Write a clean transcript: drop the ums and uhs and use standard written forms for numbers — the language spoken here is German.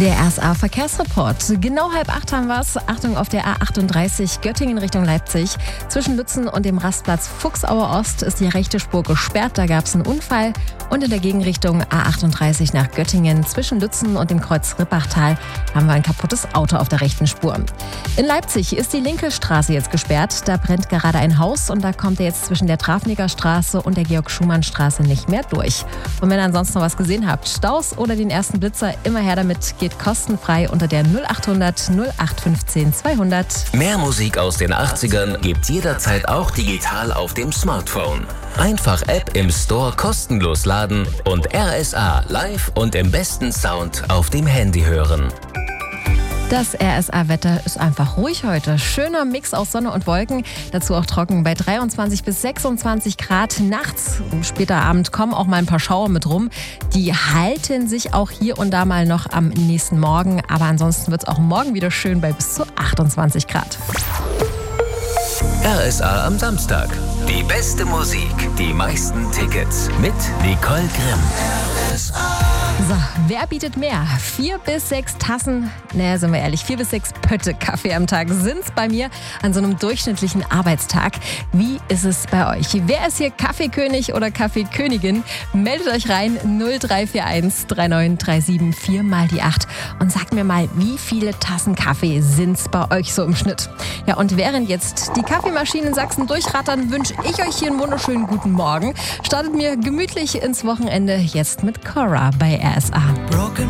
Der RSA-Verkehrsreport. Genau 7:30 haben wir es. Achtung auf der A38 Göttingen Richtung Leipzig. Zwischen Lützen und dem Rastplatz Fuchsauer Ost ist die rechte Spur gesperrt. Da gab es einen Unfall. Und in der Gegenrichtung A38 nach Göttingen zwischen Lützen und dem Kreuz Rippachtal haben wir ein kaputtes Auto auf der rechten Spur. In Leipzig ist die linke Straße jetzt gesperrt. Da brennt gerade ein Haus und da kommt er jetzt zwischen der Trafniker Straße und der Georg-Schumann-Straße nicht mehr durch. Und wenn ihr ansonsten noch was gesehen habt, Staus oder den ersten Blitzer, immer her damit, geht kostenfrei unter der 0800 0815 200. Mehr Musik aus den 80ern gibt's jederzeit auch digital auf dem Smartphone. Einfach App im Store kostenlos laden und RSA live und im besten Sound auf dem Handy hören. Das RSA-Wetter ist einfach ruhig heute. Schöner Mix aus Sonne und Wolken, dazu auch trocken bei 23 bis 26 Grad. Nachts, später Abend kommen auch mal ein paar Schauer mit rum. Die halten sich auch hier und da mal noch am nächsten Morgen. Aber ansonsten wird es auch morgen wieder schön bei bis zu 28 Grad. RSA am Samstag. Die beste Musik, die meisten Tickets mit Nicole Grimm. So, wer bietet mehr? 4 bis 6 Tassen, sind wir ehrlich, 4 bis 6 Pötte Kaffee am Tag sind's bei mir an so einem durchschnittlichen Arbeitstag. Wie ist es bei euch? Wer ist hier Kaffeekönig oder Kaffeekönigin? Meldet euch rein 0341 3937 4 mal die 8 und sagt mir mal, wie viele Tassen Kaffee sind's bei euch so im Schnitt? Ja, und während jetzt die Kaffeemaschinen in Sachsen durchrattern, wünsche ich euch hier einen wunderschönen guten Morgen. Startet mir gemütlich ins Wochenende jetzt mit Cora bei RSA. Broken